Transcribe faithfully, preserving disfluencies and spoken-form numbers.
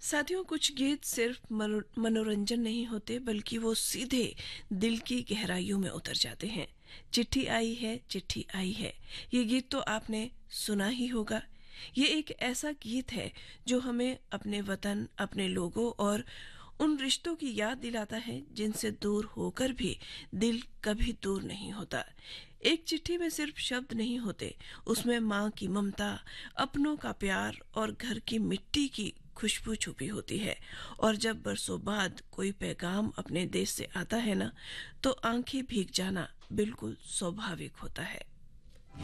साथियों, कुछ गीत सिर्फ मनो मनोरंजन नहीं होते, बल्कि वो सीधे दिल की गहराइयों में उतर जाते हैं। चिट्ठी आई है, चिट्ठी आई है, ये गीत तो आपने सुना ही होगा। ये एक ऐसा गीत है जो हमें अपने वतन, अपने लोगों और उन रिश्तों की याद दिलाता है जिनसे दूर होकर भी दिल कभी दूर नहीं होता। एक चिट्ठी में सिर्फ शब्द नहीं होते, उसमें माँ की ममता, अपनों का प्यार और घर की मिट्टी की खुशबू छुपी होती है। और जब बरसों बाद कोई पैगाम अपने देश से आता है ना, तो आंखें भीग जाना बिल्कुल स्वाभाविक होता है।